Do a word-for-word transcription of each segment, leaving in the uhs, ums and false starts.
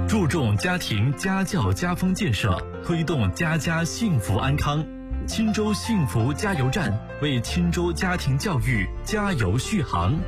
注重家庭家教家风建设，推动家家幸福安康。钦州幸福加油站为钦州家庭教育加油续航。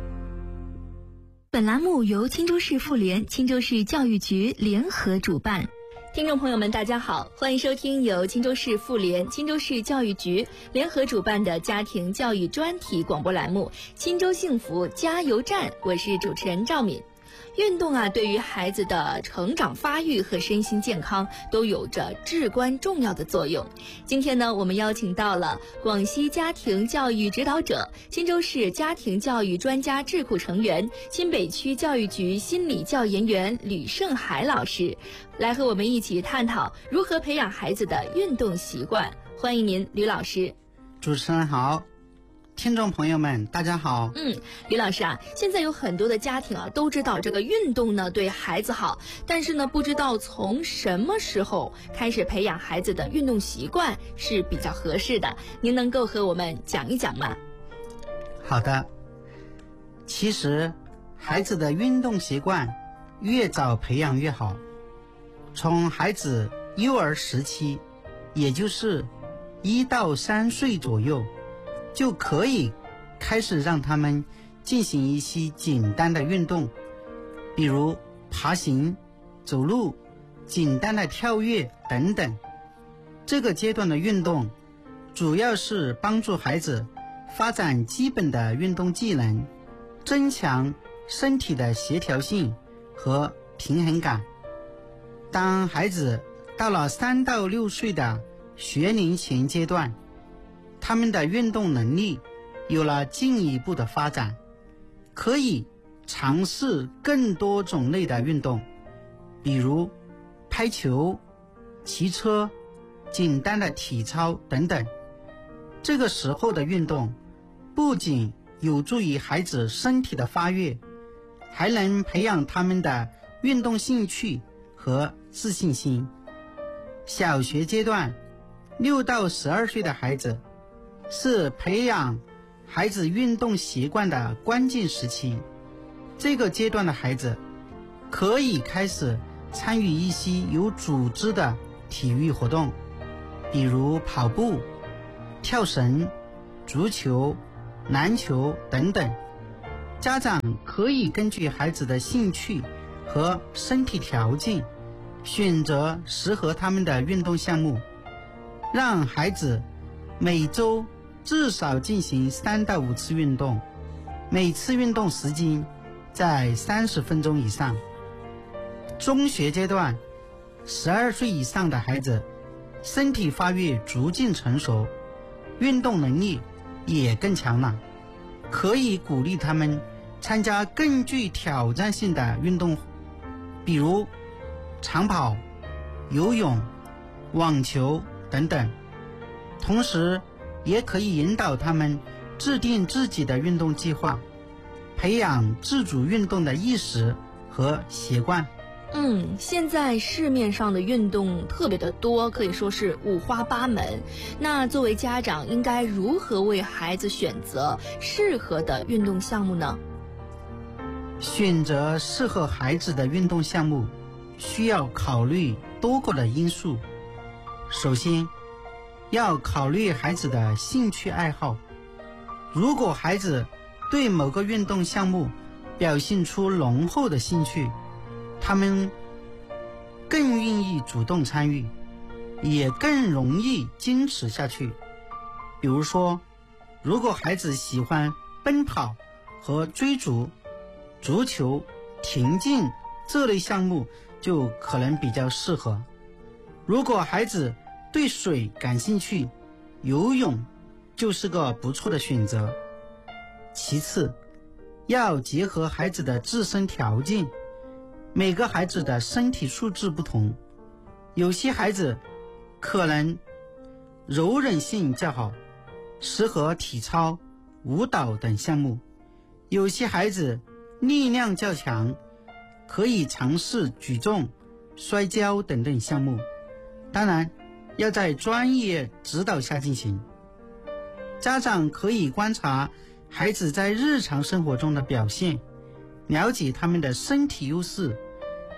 本栏目由钦州市妇联、钦州市教育局联合主办。听众朋友们大家好，欢迎收听由钦州市妇联、钦州市教育局联合主办的家庭教育专题广播栏目钦州幸福加油站，我是主持人赵敏。运动啊，对于孩子的成长发育和身心健康都有着至关重要的作用。今天呢，我们邀请到了广西家庭教育指导者、钦州市家庭教育专家智库成员、钦北区教育局心理教研员吕胜海老师，来和我们一起探讨如何培养孩子的运动习惯。欢迎您，吕老师。 主持人好，听众朋友们大家好。 嗯，吕老师啊，现在有很多的家庭啊都知道这个运动呢对孩子好，但是呢不知道从什么时候开始培养孩子的运动习惯是比较合适的，您能够和我们讲一讲吗？ 好的，其实孩子的运动习惯越早培养越好。从孩子幼儿时期，也就是一到三岁左右，就可以开始让他们进行一些简单的运动，比如爬行、走路、简单的跳跃等等。这个阶段的运动主要是帮助孩子发展基本的运动技能，增强身体的协调性和平衡感。当孩子到了三到六岁的学龄前阶段，他们的运动能力有了进一步的发展，可以尝试更多种类的运动，比如拍球、骑车、简单的体操等等。这个时候的运动不仅有助于孩子身体的发育，还能培养他们的运动兴趣和自信心。小学阶段，六到十二岁的孩子是培养孩子运动习惯的关键时期。这个阶段的孩子可以开始参与一些有组织的体育活动，比如跑步、跳绳、足球、篮球等等。家长可以根据孩子的兴趣和身体条件，选择适合他们的运动项目，让孩子每周至少进行三到五次运动，每次运动时间在三十分钟以上。中学阶段，十二岁以上的孩子身体发育逐渐成熟，运动能力也更强了，可以鼓励他们参加更具挑战性的运动，比如长跑、游泳、网球等等。同时也可以引导他们制定自己的运动计划，培养自主运动的意识和习惯。 嗯，现在市面上的运动特别的多，可以说是五花八门。那作为家长，应该如何为孩子选择适合的运动项目呢？ 选择适合孩子的运动项目需要考虑多个的因素。首先要考虑孩子的兴趣爱好，如果孩子对某个运动项目表现出浓厚的兴趣，他们更愿意主动参与，也更容易坚持下去。比如说，如果孩子喜欢奔跑和追逐，足球、田径这类项目就可能比较适合。如果孩子对水感兴趣，游泳就是个不错的选择。其次，要结合孩子的自身条件，每个孩子的身体素质不同，有些孩子可能柔韧性较好，适合体操、舞蹈等项目，有些孩子力量较强，可以尝试举重、摔跤等等项目。当然要在专业指导下进行。家长可以观察孩子在日常生活中的表现，了解他们的身体优势，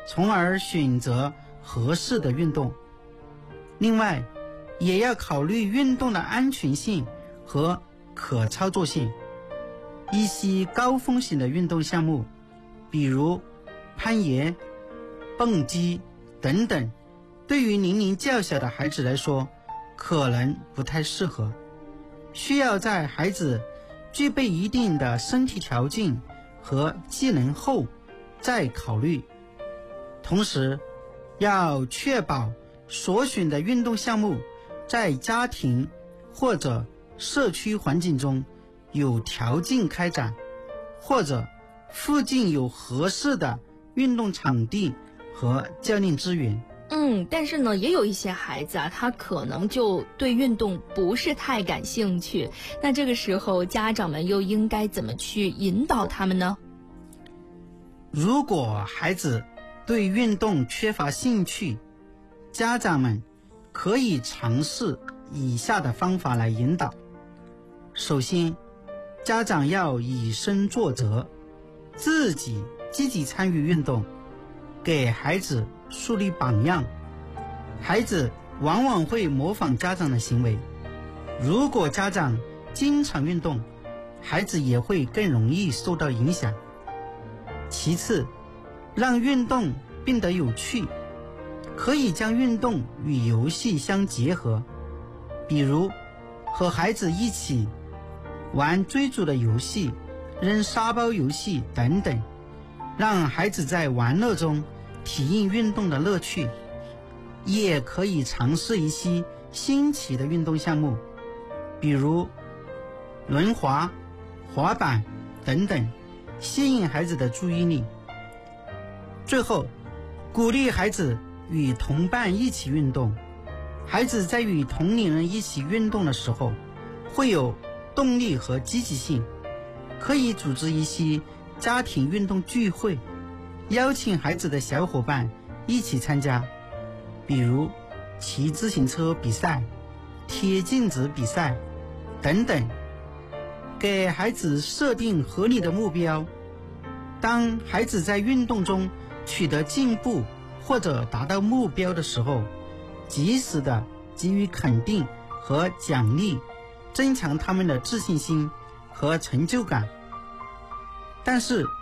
从而选择合适的运动。另外，也要考虑运动的安全性和可操作性。一些高风险的运动项目，比如攀岩、蹦极等等，对于年龄较小的孩子来说，可能不太适合，需要在孩子具备一定的身体条件和技能后再考虑。同时，要确保所选的运动项目在家庭或者社区环境中有条件开展，或者附近有合适的运动场地和教练资源。 嗯，但是呢，也有一些孩子啊，他可能就对运动不是太感兴趣。那这个时候，家长们又应该怎么去引导他们呢？ 如果孩子对运动缺乏兴趣，家长们可以尝试以下的方法来引导。首先，家长要以身作则，自己积极参与运动，给孩子树立榜样。孩子往往会模仿家长的行为，如果家长经常运动，孩子也会更容易受到影响。其次，让运动变得有趣，可以将运动与游戏相结合，比如和孩子一起玩追逐的游戏、扔沙包游戏等等，让孩子在玩乐中体验运动的乐趣。也可以尝试一些新奇的运动项目，比如轮滑、滑板等等，吸引孩子的注意力。最后，鼓励孩子与同伴一起运动。孩子在与同龄人一起运动的时候，会有动力和积极性。可以组织一些家庭运动聚会，邀请孩子的小伙伴一起参加，比如骑自行车比赛、贴镜子比赛等等。给孩子设定合理的目标，当孩子在运动中取得进步或者达到目标的时候，及时的给予肯定和奖励，增强他们的自信心和成就感。但是